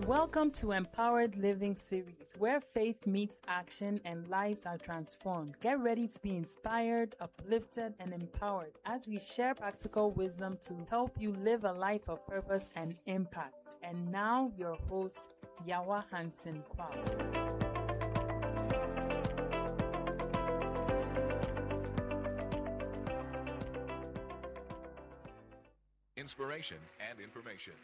Welcome to Empowered Living Series, where faith meets action and lives are transformed. Get ready to be inspired, uplifted, and empowered as we share practical wisdom to help you live a life of purpose and impact. And now, your host, Yawa Hansen Kwao. Inspiration and information.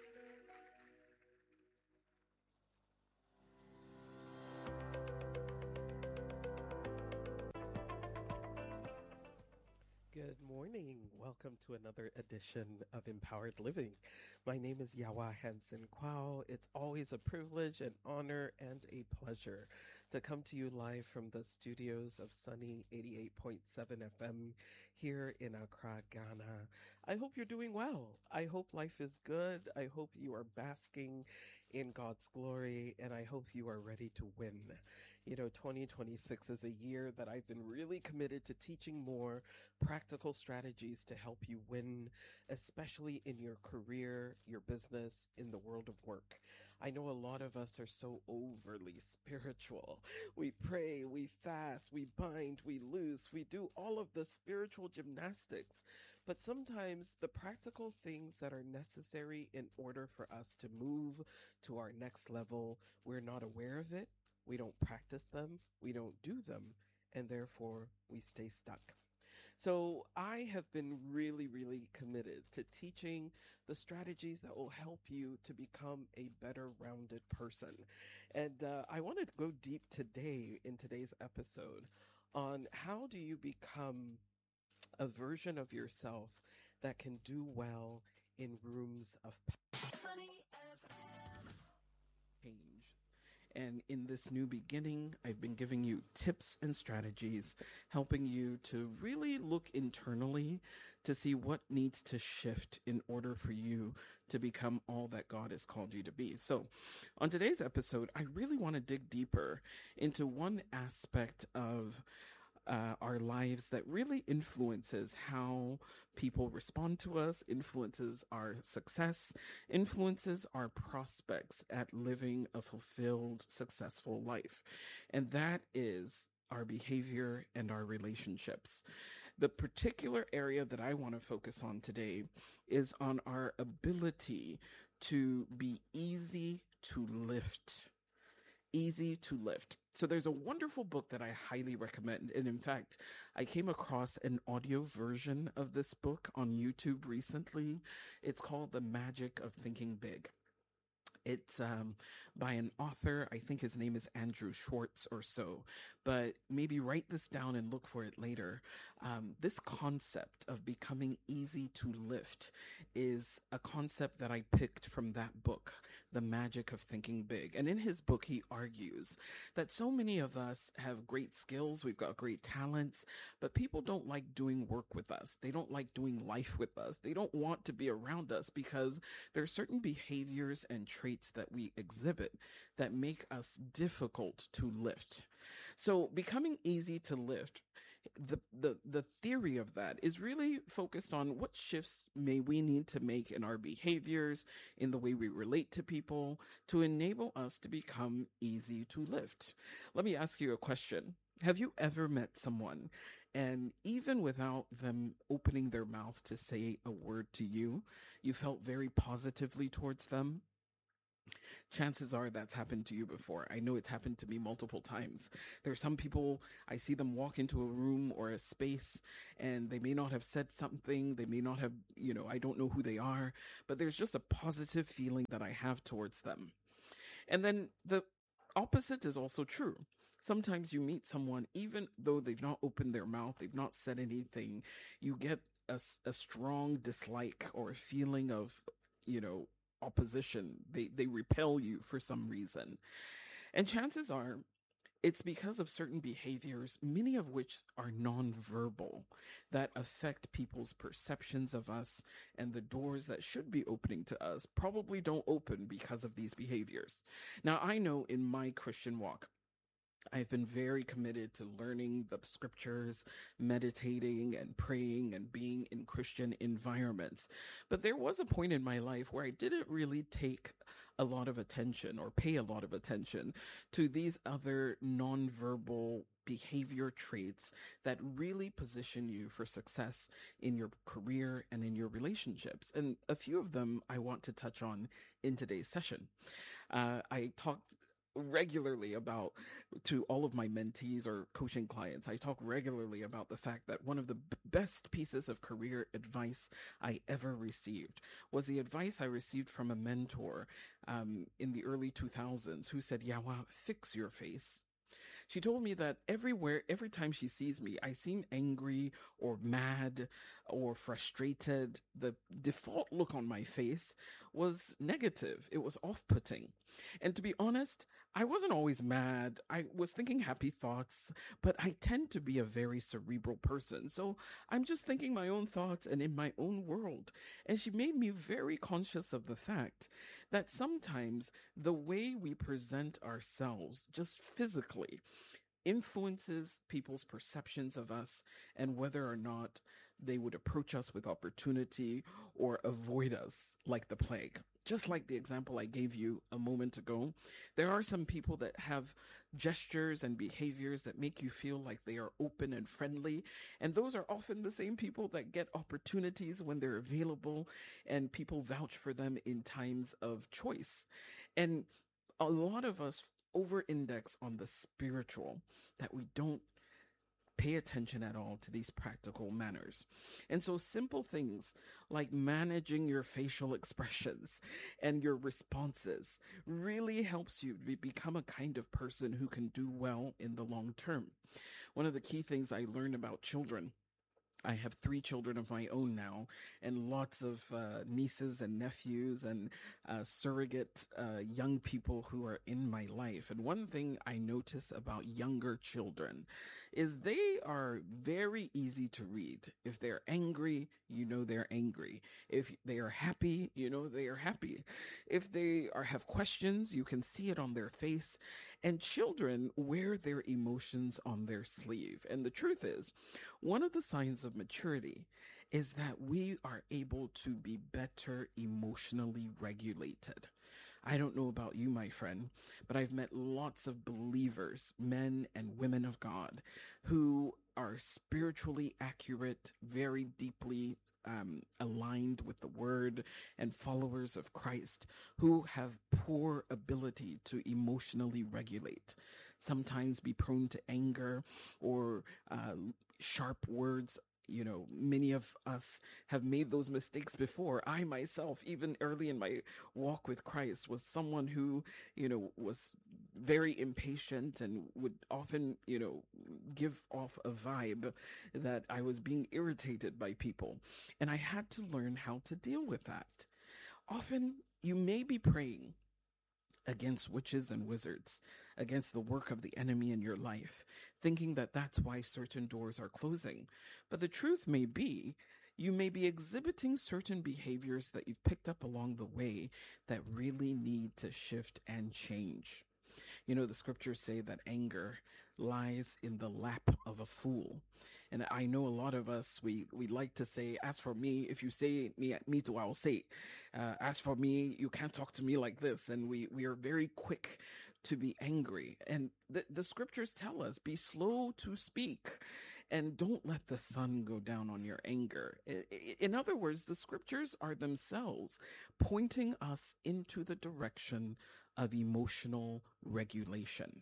Good morning. Welcome to another edition of Empowered Living. My name is Yawa Hansen Kwao. It's always a privilege, an honor, and a pleasure to come to you live from the studios of Sunny 88.7 FM here in Accra, Ghana. I hope you're doing well. I hope life is good. I hope you are basking in God's glory, and I hope you are ready to win. You know, 2026 is a year that I've been really committed to teaching more practical strategies to help you win, especially in your career, your business, in the world of work. I know a lot of us are so overly spiritual. We pray, we fast, we bind, we loose, we do all of the spiritual gymnastics. But sometimes the practical things that are necessary in order for us to move to our next level, we're not aware of it. We don't practice them, we don't do them, and therefore we stay stuck. So I have been really committed to teaching the strategies that will help you to become a better rounded person. And I wanted to go deep today in today's episode on how do you become a version of yourself that can do well in rooms of change. And in this new beginning, I've been giving you tips and strategies, helping you to really look internally to see what needs to shift in order for you to become all that God has called you to be. So on today's episode, I really want to dig deeper into one aspect of our lives that really influences how people respond to us, influences our success, influences our prospects at living a fulfilled, successful life. And that is our behavior and our relationships. The particular area that I want to focus on today is on our ability to be easy to lift. Easy to lift. So there's a wonderful book that I highly recommend. And in fact, I came across an audio version of this book on YouTube recently. It's called The Magic of Thinking Big. It's by an author. I think his name is Andrew Schwartz or so, but maybe write this down and look for it later. This concept of becoming easy to lift is a concept that I picked from that book, The Magic of Thinking Big. And in his book, he argues that so many of us have great skills, we've got great talents, but people don't like doing work with us. They don't like doing life with us. They don't want to be around us because there are certain behaviors and traits that we exhibit that make us difficult to lift. So becoming easy to lift, the theory of that is really focused on what shifts may we need to make in our behaviors, in the way we relate to people, to enable us to become easy to lift. Let me ask you a question. Have you ever met someone and even without them opening their mouth to say a word to you, you felt very positively towards them? Chances are that's happened to you before. I know it's happened to me multiple times. There are some people, I see them walk into a room or a space and they may not have said something. They may not have, I don't know who they are, but there's just a positive feeling that I have towards them. And then the opposite is also true. Sometimes you meet someone, even though they've not opened their mouth, they've not said anything, you get a strong dislike or a feeling of, opposition. They repel you for some reason. And chances are it's because of certain behaviors, many of which are nonverbal, that affect people's perceptions of us, and the doors that should be opening to us probably don't open because of these behaviors. Now, I know in my Christian walk, I've been very committed to learning the scriptures, meditating and praying and being in Christian environments. But there was a point in my life where I didn't really take a lot of attention or pay a lot of attention to these other nonverbal behavior traits that really position you for success in your career and in your relationships. And a few of them I want to touch on in today's session. I talk regularly about, to all of my mentees or coaching clients, I talk regularly about the fact that one of the best pieces of career advice I ever received was the advice I received from a mentor in the early 2000s who said, Yawa, fix your face. She told me that every time she sees me, I seem angry or mad or frustrated. The default look on my face was negative. It was off-putting. And to be honest, I wasn't always mad. I was thinking happy thoughts, but I tend to be a very cerebral person. So I'm just thinking my own thoughts and in my own world. And she made me very conscious of the fact that sometimes the way we present ourselves, just physically, influences people's perceptions of us and whether or not they would approach us with opportunity or avoid us like the plague. Just like the example I gave you a moment ago, there are some people that have gestures and behaviors that make you feel like they are open and friendly. And those are often the same people that get opportunities when they're available and people vouch for them in times of choice. And a lot of us over-index on the spiritual, that we don't pay attention at all to these practical manners. And so simple things like managing your facial expressions and your responses really helps you become a kind of person who can do well in the long term. One of the key things I learned about children, I have 3 children of my own now, and lots of nieces and nephews and surrogate young people who are in my life. And one thing I notice about younger children is they are very easy to read. If they're angry, you know they're angry. If they are happy, you know they are happy. If they have questions, you can see it on their face. And children wear their emotions on their sleeve. And the truth is, one of the signs of maturity is that we are able to be better emotionally regulated. I don't know about you, my friend, but I've met lots of believers, men and women of God, who are spiritually accurate, very deeply aligned with the word and followers of Christ, who have poor ability to emotionally regulate, sometimes be prone to anger or sharp words. You know, many of us have made those mistakes before. I myself, even early in my walk with Christ, was someone who, was very impatient and would often, give off a vibe that I was being irritated by people. And I had to learn how to deal with that. Often you may be praying against witches and wizards, against the work of the enemy in your life, thinking that that's why certain doors are closing. But the truth may be, you may be exhibiting certain behaviors that you've picked up along the way that really need to shift and change. The scriptures say that anger lies in the lap of a fool. And I know a lot of us, we like to say, as for me, if you say me too, I'll say. As for me, you can't talk to me like this. And we are very quick to be angry. And the scriptures tell us, be slow to speak and don't let the sun go down on your anger. In other words, the scriptures are themselves pointing us into the direction of emotional regulation.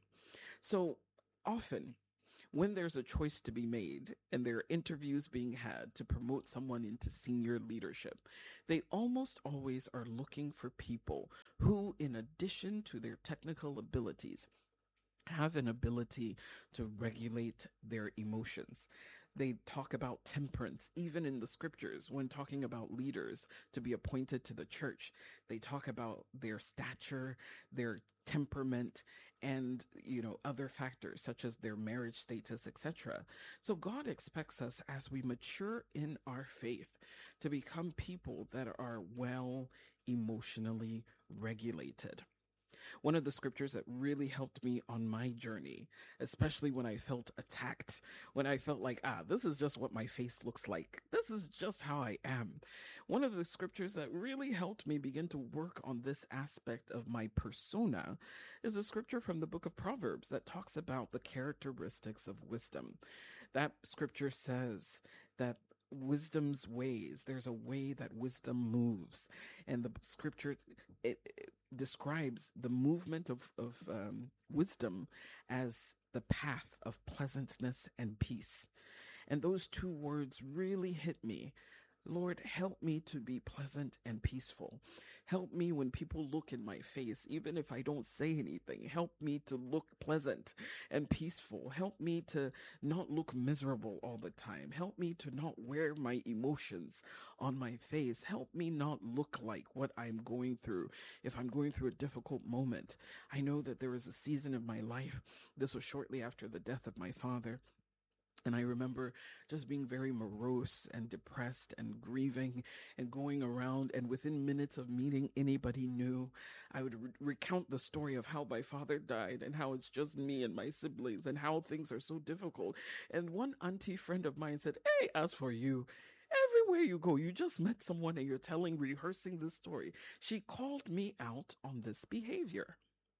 So often, when there's a choice to be made and there are interviews being had to promote someone into senior leadership, they almost always are looking for people who, in addition to their technical abilities, have an ability to regulate their emotions. They talk about temperance, even in the scriptures, when talking about leaders to be appointed to the church. They talk about their stature, their temperament, and, other factors such as their marriage status, etc. So God expects us, as we mature in our faith, to become people that are well emotionally regulated. One of the scriptures that really helped me on my journey, especially when I felt attacked, when I felt like, this is just what my face looks like. This is just how I am. One of the scriptures that really helped me begin to work on this aspect of my persona is a scripture from the book of Proverbs that talks about the characteristics of wisdom. That scripture says that wisdom's ways, there's a way that wisdom moves. And the scripture, it describes the movement of wisdom as the path of pleasantness and peace. And those two words really hit me. Lord, help me to be pleasant and peaceful. Help me when people look in my face, even if I don't say anything. Help me to look pleasant and peaceful. Help me to not look miserable all the time. Help me to not wear my emotions on my face. Help me not look like what I'm going through. If I'm going through a difficult moment, I know that there was a season of my life. This was shortly after the death of my father. And I remember just being very morose and depressed and grieving and going around. And within minutes of meeting anybody new, I would recount the story of how my father died and how it's just me and my siblings and how things are so difficult. And one auntie friend of mine said, "Hey, as for you, everywhere you go, you just met someone and you're rehearsing this story." She called me out on this behavior.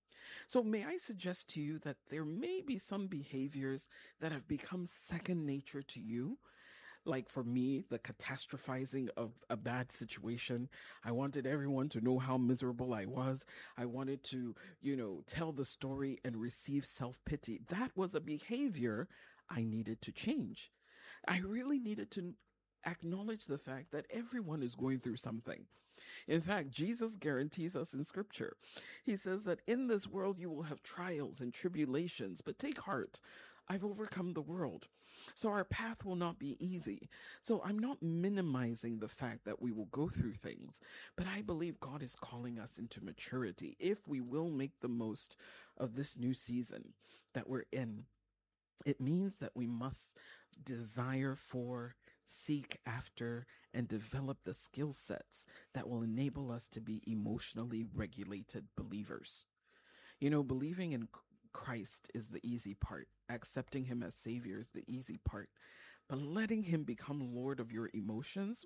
So may I suggest to you that there may be some behaviors that have become second nature to you? Like for me, the catastrophizing of a bad situation. I wanted everyone to know how miserable I was. I wanted to, tell the story and receive self-pity. That was a behavior I needed to change. I really needed to acknowledge the fact that everyone is going through something. In fact, Jesus guarantees us in scripture. He says that in this world you will have trials and tribulations, but take heart. I've overcome the world. So our path will not be easy. So I'm not minimizing the fact that we will go through things, but I believe God is calling us into maturity if we will make the most of this new season that we're in. It means that we must desire for, seek after, and develop the skill sets that will enable us to be emotionally regulated believers. Believing in Christ is the easy part. Accepting him as Savior is the easy part. But letting him become Lord of your emotions,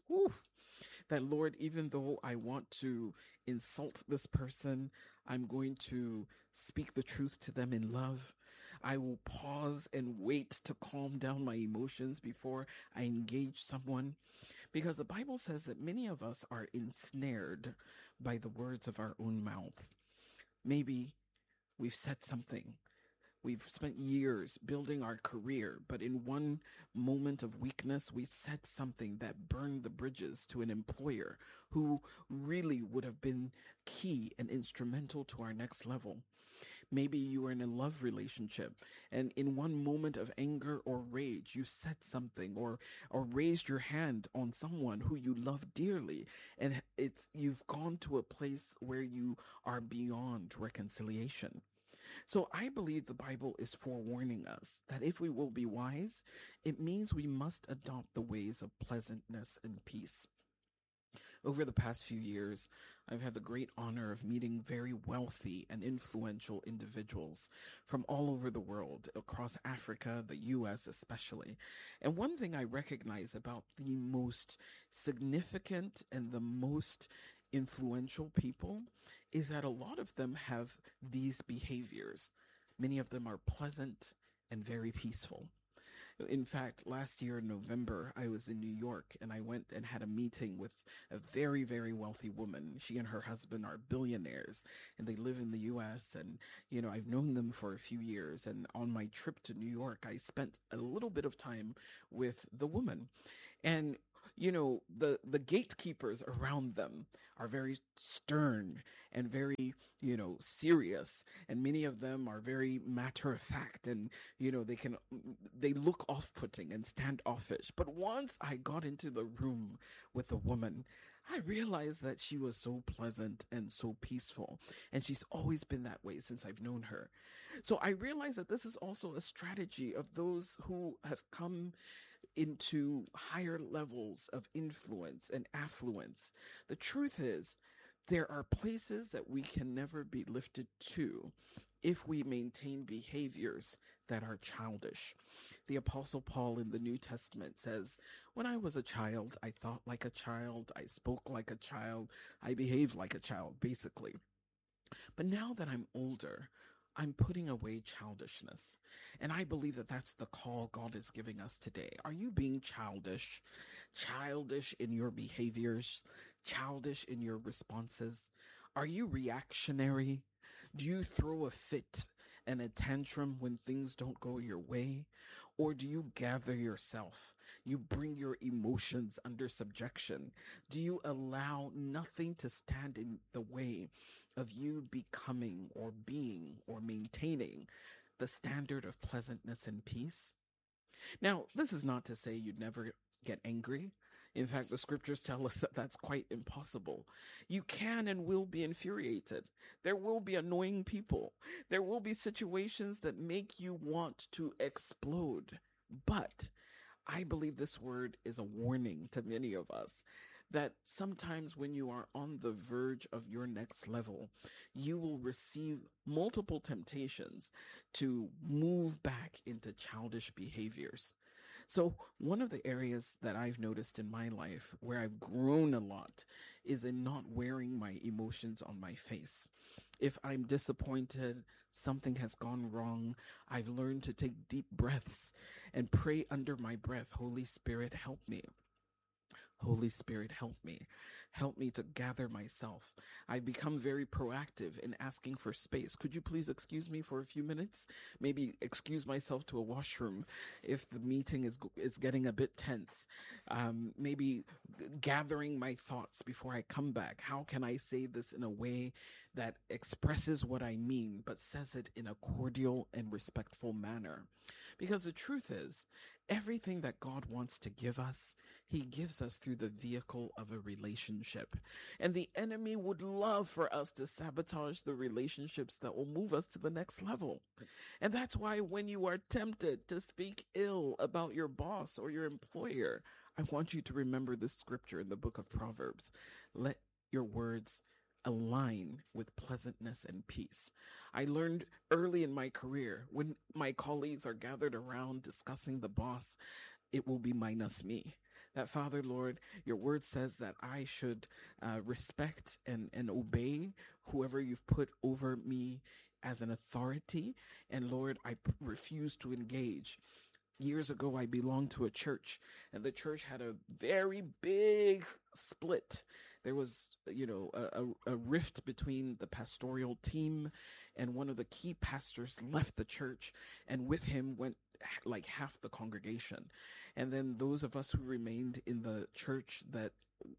that Lord, even though I want to insult this person, I'm going to speak the truth to them in love. I will pause and wait to calm down my emotions before I engage someone. Because the Bible says that many of us are ensnared by the words of our own mouth. Maybe we've said something. We've spent years building our career, but in one moment of weakness, we said something that burned the bridges to an employer who really would have been key and instrumental to our next level. Maybe you were in a love relationship, and in one moment of anger or rage, you said something or raised your hand on someone who you love dearly, and you've gone to a place where you are beyond reconciliation. So I believe the Bible is forewarning us that if we will be wise, it means we must adopt the ways of pleasantness and peace. Over the past few years, I've had the great honor of meeting very wealthy and influential individuals from all over the world, across Africa, the U.S. especially. And one thing I recognize about the most significant and the most influential people is that a lot of them have these behaviors. Many of them are pleasant and very peaceful. In fact, last year in November, I was in New York and I went and had a meeting with a very, very wealthy woman. She and her husband are billionaires and they live in the U.S. And, I've known them for a few years. And on my trip to New York, I spent a little bit of time with the woman. And the gatekeepers around them are very stern and very, serious. And many of them are very matter of fact. And, they look off-putting and standoffish. But once I got into the room with the woman, I realized that she was so pleasant and so peaceful. And she's always been that way since I've known her. So I realized that this is also a strategy of those who have come into higher levels of influence and affluence. The truth is, There are places that we can never be lifted to if we maintain behaviors that are childish. The Apostle Paul in the New Testament says, "When I was a child, I thought like a child, I spoke like a child, I behaved like a child," basically. But now that I'm older, I'm putting away childishness. And I believe that that's the call God is giving us today. Are you being childish? Childish in your behaviors? Childish in your responses? Are you reactionary? Do you throw a fit and a tantrum when things don't go your way? Or do you gather yourself? You bring your emotions under subjection? Do you allow nothing to stand in the way of you becoming or being or maintaining the standard of pleasantness and peace? Now, this is not to say you'd never get angry. In fact, the scriptures tell us that that's quite impossible. You can and will be infuriated. There will be annoying people. There will be situations that make you want to explode. But I believe this word is a warning to many of us that sometimes when you are on the verge of your next level, you will receive multiple temptations to move back into childish behaviors. So one of the areas that I've noticed in my life where I've grown a lot is in not wearing my emotions on my face. If I'm disappointed, something has gone wrong, I've learned to take deep breaths and pray under my breath, "Holy Spirit, help me. Holy Spirit, help me. Help me to gather myself." I've become very proactive in asking for space. "Could you please excuse me for a few minutes? Maybe excuse myself to a washroom if the meeting is getting a bit tense. Maybe gathering my thoughts before I come back. How can I say this in a way that expresses what I mean, but says it in a cordial and respectful manner?" Because the truth is, everything that God wants to give us, He gives us through the vehicle of a relationship. And the enemy would love for us to sabotage the relationships that will move us to the next level. And that's why when you are tempted to speak ill about your boss or your employer, I want you to remember this scripture in the book of Proverbs. Let your words align with pleasantness and peace. I learned early in my career, when my colleagues are gathered around discussing the boss, it will be minus me. That, "Father, Lord, your word says that I should respect and obey whoever you've put over me as an authority. And Lord, I refuse to engage." Years ago, I belonged to a church, and the church had a very big split. There was, a rift between the pastoral team, and one of the key pastors left the church, and with him went like half the congregation. And then those of us who remained in the church that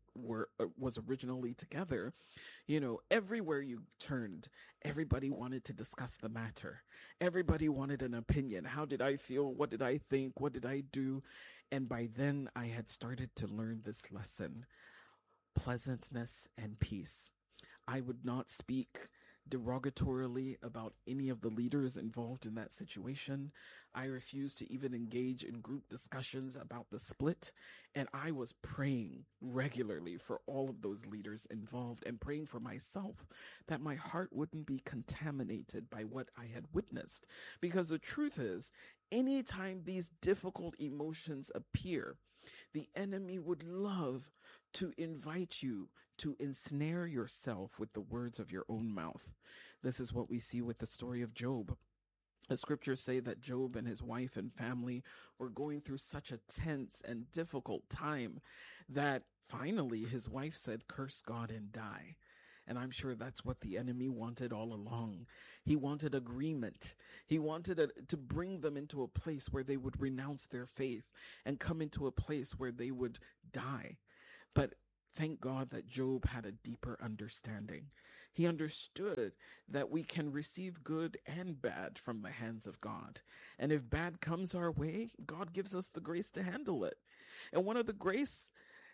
was originally together, everywhere you turned, everybody wanted to discuss the matter. Everybody wanted an opinion. How did I feel? What did I think? What did I do? And by then I had started to learn this lesson: pleasantness and peace. I would not speak derogatorily about any of the leaders involved in that situation. I refused to even engage in group discussions about the split. And I was praying regularly for all of those leaders involved, and praying for myself that my heart wouldn't be contaminated by what I had witnessed. Because the truth is, anytime these difficult emotions appear, the enemy would love to invite you to ensnare yourself with the words of your own mouth. This is what we see with the story of Job. The scriptures say that Job and his wife and family were going through such a tense and difficult time that finally his wife said, "Curse God and die." And I'm sure that's what the enemy wanted all along. He wanted agreement. He wanted to bring them into a place where they would renounce their faith and come into a place where they would die. But thank God that Job had a deeper understanding. He understood that we can receive good and bad from the hands of God. And if bad comes our way, God gives us the grace to handle it. And one of the graces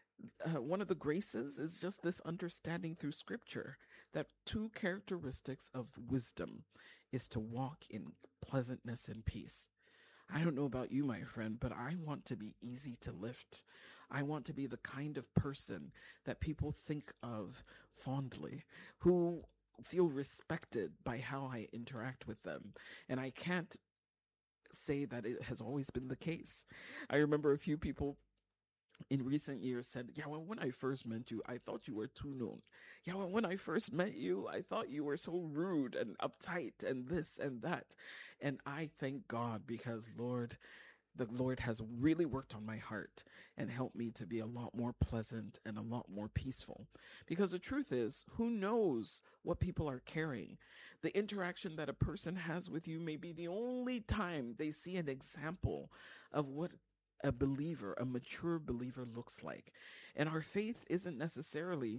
is just this understanding through scripture that two characteristics of wisdom is to walk in pleasantness and peace. I don't know about you, my friend, but I want to be easy to lift. I want to be the kind of person that people think of fondly, who feel respected by how I interact with them. And I can't say that it has always been the case. I remember a few people in recent years said, yeah, well, when I first met you, I thought you were too known. Yeah, well, when I first met you, I thought you were so rude and uptight and this and that. And I thank God because the Lord has really worked on my heart and helped me to be a lot more pleasant and a lot more peaceful. Because the truth is, who knows what people are carrying? The interaction that a person has with you may be the only time they see an example of what a believer, a mature believer looks like. And our faith isn't necessarily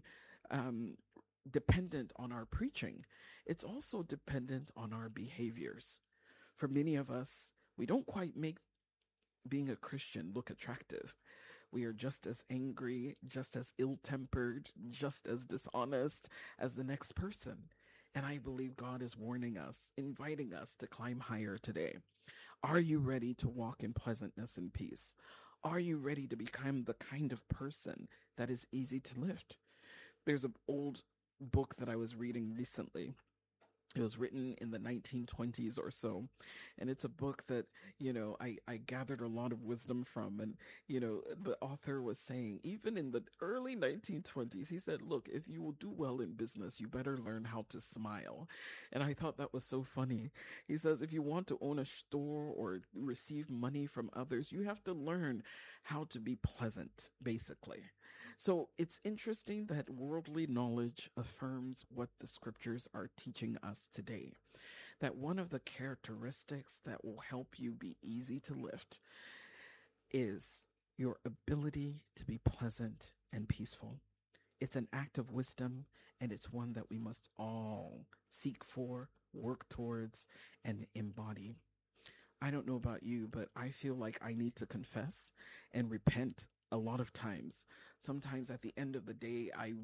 dependent on our preaching. It's also dependent on our behaviors. For many of us, we don't quite make being a Christian look attractive. We are just as angry, just as ill-tempered, just as dishonest as the next person. And I believe God is warning us, inviting us to climb higher today. Are you ready to walk in pleasantness and peace? Are you ready to become the kind of person that is easy to lift? There's an old book that I was reading recently. It was written in the 1920s or so. And it's a book that, I gathered a lot of wisdom from. And, the author was saying, even in the early 1920s, he said, look, if you will do well in business, you better learn how to smile. And I thought that was so funny. He says, if you want to own a store or receive money from others, you have to learn how to be pleasant, basically. So it's interesting that worldly knowledge affirms what the scriptures are teaching us today. That one of the characteristics that will help you be easy to lift is your ability to be pleasant and peaceful. It's an act of wisdom, and it's one that we must all seek for, work towards, and embody. I don't know about you, but I feel like I need to confess and repent a lot of times. Sometimes at the end of the day, I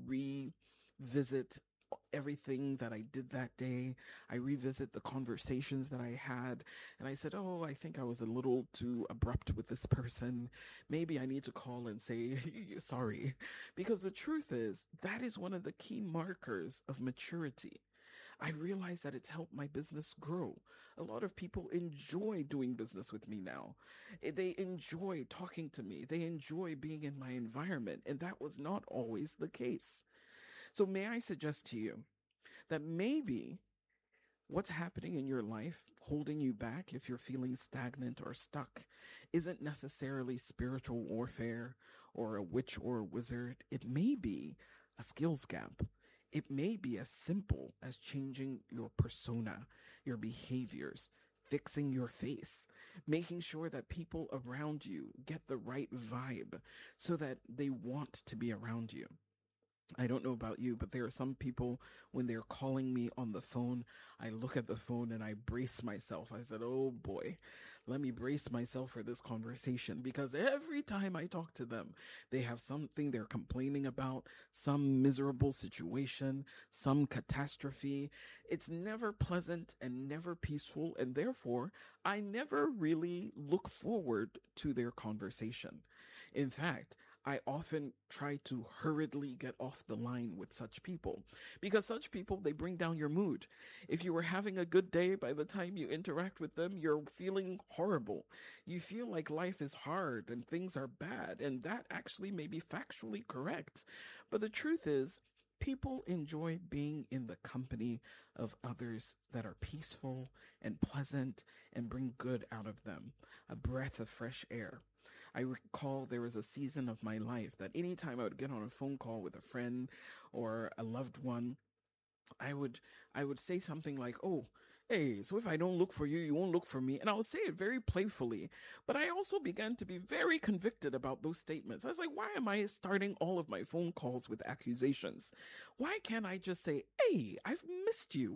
revisit everything that I did that day. I revisit the conversations that I had, and I said, oh, I think I was a little too abrupt with this person. Maybe I need to call and say sorry. Because the truth is, that is one of the key markers of maturity. I realize that it's helped my business grow. A lot of people enjoy doing business with me now. They enjoy talking to me. They enjoy being in my environment. And that was not always the case. So may I suggest to you that maybe what's happening in your life, holding you back if you're feeling stagnant or stuck, isn't necessarily spiritual warfare or a witch or a wizard. It may be a skills gap. It may be as simple as changing your persona, your behaviors, fixing your face, making sure that people around you get the right vibe so that they want to be around you. I don't know about you, but there are some people, when they're calling me on the phone, I look at the phone and I brace myself. I said, oh boy, let me brace myself for this conversation, because every time I talk to them, they have something they're complaining about, some miserable situation, some catastrophe. It's never pleasant and never peaceful, and therefore, I never really look forward to their conversation. In fact, I often try to hurriedly get off the line with such people, because such people, they bring down your mood. If you were having a good day, by the time you interact with them, you're feeling horrible. You feel like life is hard and things are bad, and that actually may be factually correct. But the truth is, people enjoy being in the company of others that are peaceful and pleasant and bring good out of them, a breath of fresh air. I recall there was a season of my life that anytime I would get on a phone call with a friend or a loved one, I would say something like, oh, hey, so if I don't look for you, you won't look for me. And I would say it very playfully, but I also began to be very convicted about those statements. I was like, why am I starting all of my phone calls with accusations? Why can't I just say, hey, I've missed you.